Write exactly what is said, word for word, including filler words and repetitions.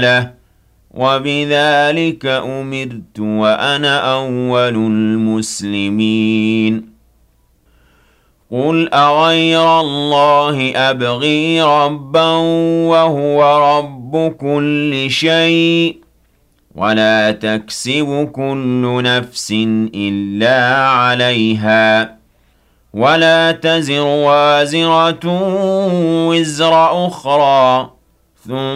له وبذلك أمرت وأنا أول المسلمين قل أغير الله أبغي ربا وهو رب كل شيء ولا تكسب كل نفس إلا عليها ولا تزر وازرة وزر أخرى ثم